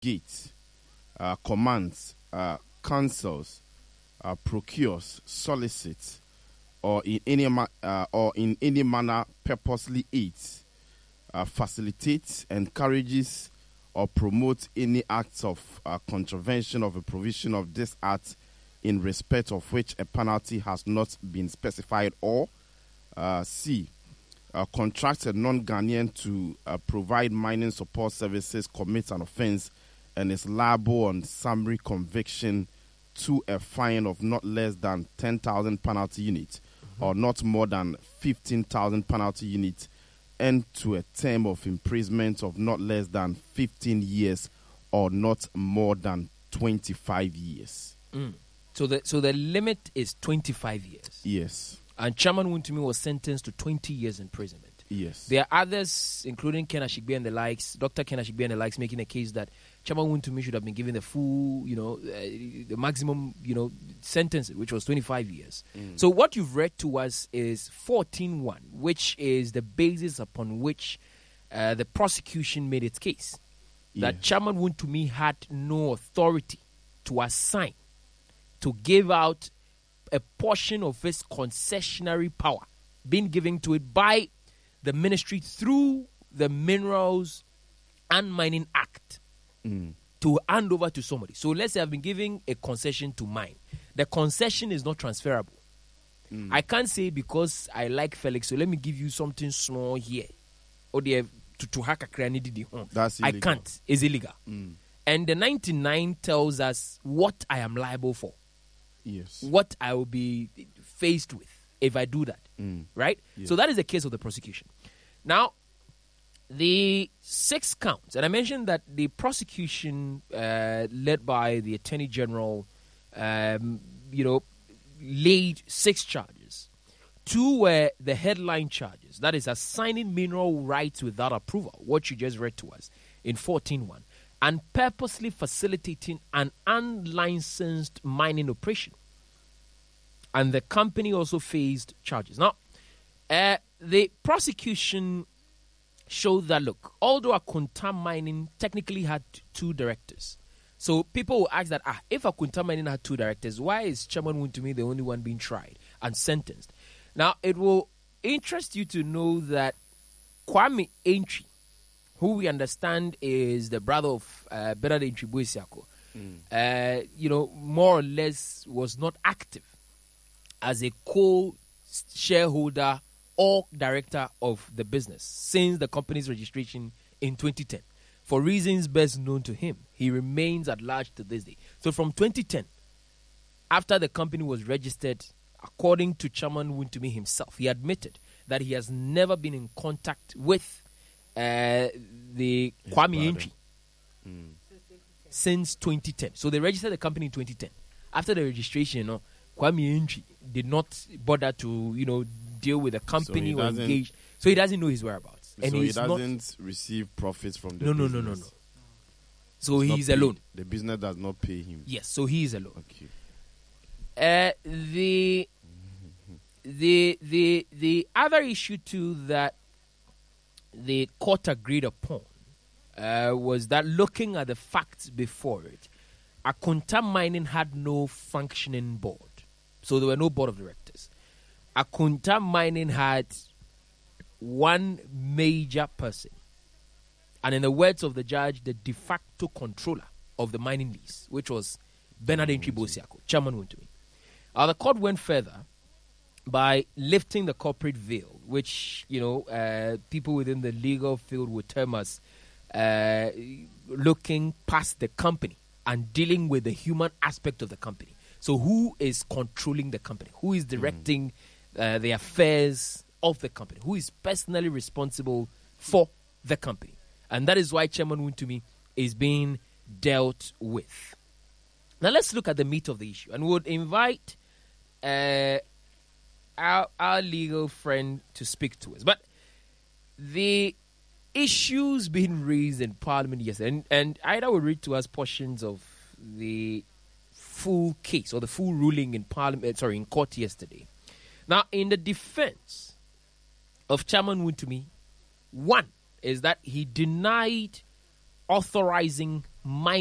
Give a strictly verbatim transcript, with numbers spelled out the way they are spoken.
instigates, uh, commands, uh, counsels, uh, procures, solicits, or in any ma- uh, or in any manner purposely aids, uh, facilitates, encourages, or promotes any acts of uh, contravention of a provision of this act in respect of which a penalty has not been specified, or uh, C. Uh, contracts a non-Ghanaian to uh, provide mining support services, commits an offense, and is liable on summary conviction to a fine of not less than ten thousand penalty units, mm-hmm. or not more than fifteen thousand penalty units, and to a term of imprisonment of not less than fifteen years or not more than twenty-five years. Mm. So the so the limit is twenty-five years. Yes. And Chairman Wontumi was sentenced to twenty years imprisonment. Yes. There are others, including Ken Ashigbe and the likes, Doctor Ken Ashigbe and the likes, making a case that Chairman Wontumi should have been given the full, you know, uh, the maximum, you know, sentence, which was twenty-five years. Mm. So what you've read to us is fourteen one, which is the basis upon which uh, the prosecution made its case. Yeah. That Chairman Wontumi had no authority to assign, to give out a portion of his concessionary power being given to it by the ministry through the Minerals and Mining Act mm. to hand over to somebody. So let's say I've been giving a concession to mine. The concession is not transferable. Mm. I can't say because I like Felix, so let me give you something small here. Or the to to hack a cranny did That's illegal. I can't. It's illegal. Mm. And the ninety-nine tells us what I am liable for. Yes. What I will be faced with if I do that. Mm. Right? Yes. So that is the case of the prosecution. Now, the six counts, and I mentioned that the prosecution uh, led by the Attorney General, um, you know, laid six charges. Two were the headline charges, that is assigning mineral rights without approval, what you just read to us in fourteen one. And purposely facilitating an unlicensed mining operation. And the company also faced charges. Now, uh, the prosecution showed that, look, although Akunta Mining technically had two directors, so people will ask that, ah, if Akunta Mining had two directors, why is Chairman Wontumi the only one being tried and sentenced? Now, it will interest you to know that Kwame Entry, who we understand is the brother of uh, Bernard Entry Boesiako, mm. uh, you know, more or less was not active as a co-shareholder or director of the business since the company's registration in twenty ten. For reasons best known to him, he remains at large to this day. So from twenty ten, after the company was registered, according to Chairman Wontumi himself, he admitted that he has never been in contact with Uh, the His Kwame Entry mm. since twenty ten. So they registered the company in twenty ten. After the registration, you know, Kwame Entry did not bother to, you know, deal with the company so or engage. So he doesn't know his whereabouts. And so he doesn't not, receive profits from the no, business. No, no, no, no, no. So it's he's alone. The business does not pay him. Yes, so he is alone. Okay. Uh, the the the the other issue too that the court agreed upon uh, was that looking at the facts before it, Akunta Mining had no functioning board. So there were no board of directors. Akunta Mining had one major person. And in the words of the judge, the de facto controller of the mining lease, which was Bernard Entry Boesiako, Chairman Wontumi. Uh, the court went further by lifting the corporate veil, which, you know, uh, people within the legal field would term as uh, looking past the company and dealing with the human aspect of the company. So who is controlling the company? Who is directing uh, the affairs of the company? Who is personally responsible for the company? And that is why Chairman Wontumi is being dealt with. Now let's look at the meat of the issue. And we would invite uh, our, our legal friend to speak to us. But the issues being raised in Parliament yesterday, and, and Ida will read to us portions of the full case or the full ruling in Parliament, sorry, in court yesterday. Now, in the defense of Chairman Wontumi, one is that he denied authorizing mind